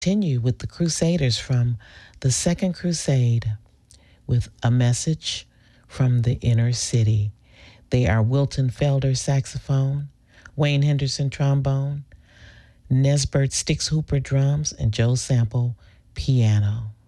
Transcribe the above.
Continue with the Crusaders from the Second Crusade with A Message from the Inner City. They are Wilton Felder saxophone, Wayne Henderson trombone, Nesbert Sticks Hooper drums, and Joe Sample piano.